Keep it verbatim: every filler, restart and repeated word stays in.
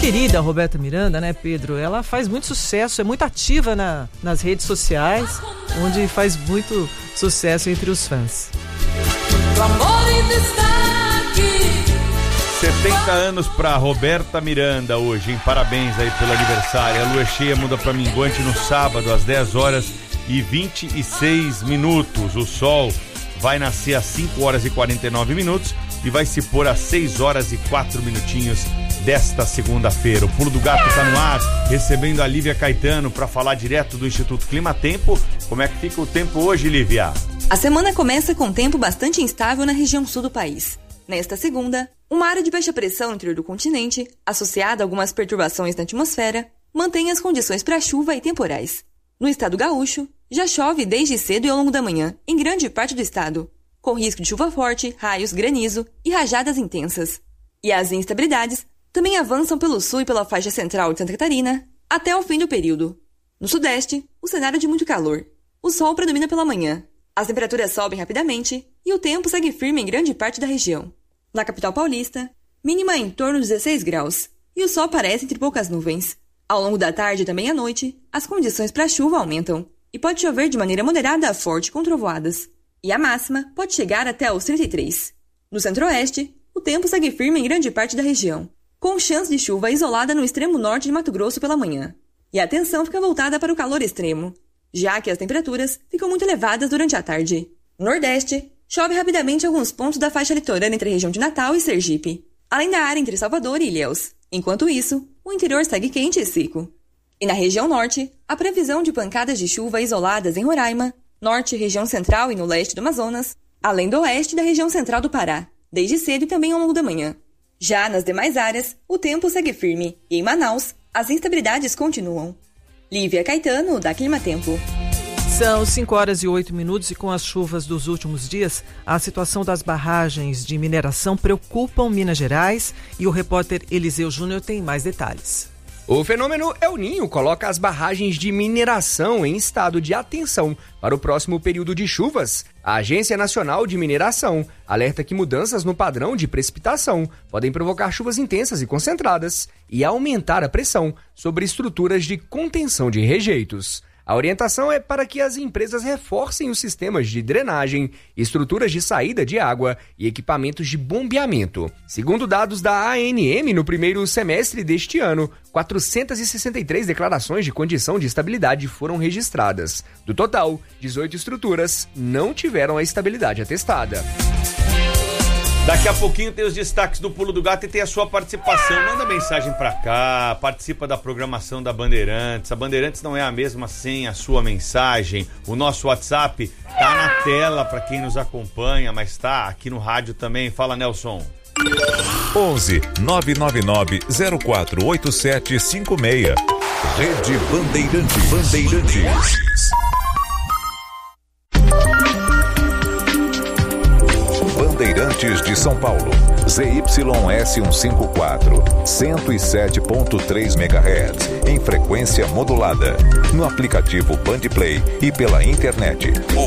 querida Roberta Miranda, né, Pedro? Ela faz muito sucesso, é muito ativa na, nas redes sociais, onde faz muito sucesso entre os fãs. setenta anos para Roberta Miranda hoje, hein? Parabéns aí pelo aniversário. A lua cheia muda para minguante no sábado às dez horas e vinte e seis minutos. O sol vai nascer às cinco horas e quarenta e nove minutos e vai se pôr às seis horas e quatro minutinhos desta segunda-feira. O Pulo do Gato está no ar, recebendo a Lívia Caetano para falar direto do Instituto Clima Tempo. Como é que fica o tempo hoje, Lívia? A semana começa com tempo bastante instável na região sul do país. Nesta segunda, uma área de baixa pressão no interior do continente, associada a algumas perturbações na atmosfera, mantém as condições para chuva e temporais. No estado gaúcho, já chove desde cedo e ao longo da manhã, em grande parte do estado, com risco de chuva forte, raios, granizo e rajadas intensas. E as instabilidades também avançam pelo sul e pela faixa central de Santa Catarina até o fim do período. No sudeste, o cenário é de muito calor. O sol predomina pela manhã. As temperaturas sobem rapidamente e o tempo segue firme em grande parte da região. Na capital paulista, mínima em torno de dezesseis graus e o sol aparece entre poucas nuvens. Ao longo da tarde e também à noite, as condições para chuva aumentam e pode chover de maneira moderada a forte com trovoadas. E a máxima pode chegar até os trinta e três. No centro-oeste, o tempo segue firme em grande parte da região, com chance de chuva isolada no extremo norte de Mato Grosso pela manhã. E a atenção fica voltada para o calor extremo, já que as temperaturas ficam muito elevadas durante a tarde. No Nordeste, chove rapidamente em alguns pontos da faixa litorânea entre a região de Natal e Sergipe, além da área entre Salvador e Ilhéus. Enquanto isso, o interior segue quente e seco. E na região norte, a previsão de pancadas de chuva isoladas em Roraima, norte, região central e no leste do Amazonas, além do oeste da região central do Pará, desde cedo e também ao longo da manhã. Já nas demais áreas, o tempo segue firme e em Manaus, as instabilidades continuam. Lívia Caetano, da Clima Tempo. São cinco horas e oito minutos e com as chuvas dos últimos dias, a situação das barragens de mineração preocupam Minas Gerais e o repórter Eliseu Júnior tem mais detalhes. O fenômeno El Niño coloca as barragens de mineração em estado de atenção para o próximo período de chuvas. A Agência Nacional de Mineração alerta que mudanças no padrão de precipitação podem provocar chuvas intensas e concentradas e aumentar a pressão sobre estruturas de contenção de rejeitos. A orientação é para que as empresas reforcem os sistemas de drenagem, estruturas de saída de água e equipamentos de bombeamento. Segundo dados da A N M, no primeiro semestre deste ano, quatrocentas e sessenta e três declarações de condição de estabilidade foram registradas. Do total, dezoito estruturas não tiveram a estabilidade atestada. Daqui a pouquinho tem os destaques do Pulo do Gato e tem a sua participação. Manda mensagem pra cá, participa da programação da Bandeirantes. A Bandeirantes não é a mesma sem a sua mensagem. O nosso WhatsApp tá na tela pra quem nos acompanha, mas tá aqui no rádio também. Fala, Nelson. onze nove nove nove zero quatro oito sete cinco seis. Rede Bandeirantes. Bandeirantes. Bandeirantes de São Paulo, Z Y S cento e cinquenta e quatro, cento e sete ponto três megahertz, em frequência modulada, no aplicativo Bandplay e pela internet. O